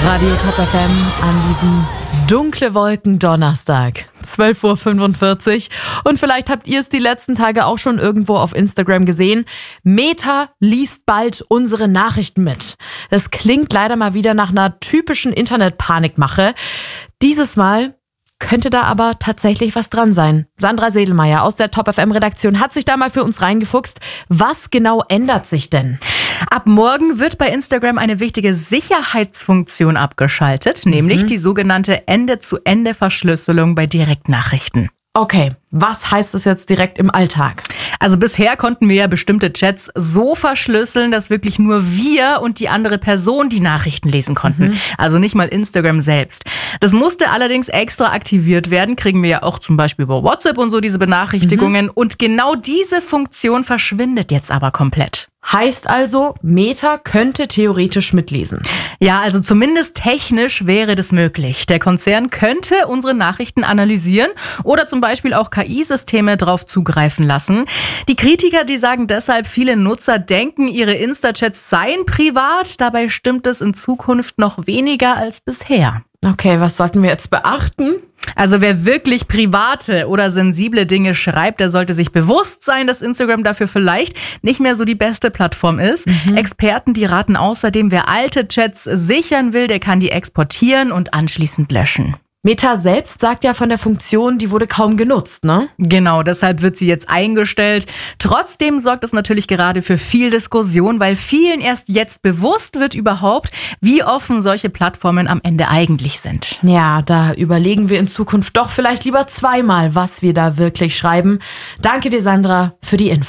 Radio Top FM an diesem dunkle Wolken Donnerstag, 12:45 Uhr. Und vielleicht habt ihr es die letzten Tage auch schon irgendwo auf Instagram gesehen. Meta liest bald unsere Nachrichten mit. Das klingt leider mal wieder nach einer typischen Internet-Panikmache. Dieses Mal könnte da aber tatsächlich was dran sein. Sandra Sedelmeier aus der Top FM Redaktion hat sich da mal für uns reingefuchst. Was genau ändert sich denn? Ab morgen wird bei Instagram eine wichtige Sicherheitsfunktion abgeschaltet, nämlich die sogenannte Ende-zu-Ende-Verschlüsselung bei Direktnachrichten. Okay, was heißt das jetzt direkt im Alltag? Also bisher konnten wir ja bestimmte Chats so verschlüsseln, dass wirklich nur wir und die andere Person die Nachrichten lesen konnten. Also nicht mal Instagram selbst. Das musste allerdings extra aktiviert werden, kriegen wir ja auch zum Beispiel über WhatsApp und so diese Benachrichtigungen. Und genau diese Funktion verschwindet jetzt aber komplett. Heißt also, Meta könnte theoretisch mitlesen. Ja, also zumindest technisch wäre das möglich. Der Konzern könnte unsere Nachrichten analysieren oder zum Beispiel auch KI-Systeme drauf zugreifen lassen. Die Kritiker, die sagen deshalb, viele Nutzer denken, ihre Insta-Chats seien privat. Dabei stimmt es in Zukunft noch weniger als bisher. Okay, was sollten wir jetzt beachten? Also wer wirklich private oder sensible Dinge schreibt, der sollte sich bewusst sein, dass Instagram dafür vielleicht nicht mehr so die beste Plattform ist. Experten, die raten außerdem, wer alte Chats sichern will, der kann die exportieren und anschließend löschen. Meta selbst sagt ja von der Funktion, die wurde kaum genutzt, ne? Genau, deshalb wird sie jetzt eingestellt. Trotzdem sorgt es natürlich gerade für viel Diskussion, weil vielen erst jetzt bewusst wird überhaupt, wie offen solche Plattformen am Ende eigentlich sind. Ja, da überlegen wir in Zukunft doch vielleicht lieber zweimal, was wir da wirklich schreiben. Danke dir, Sandra, für die Info.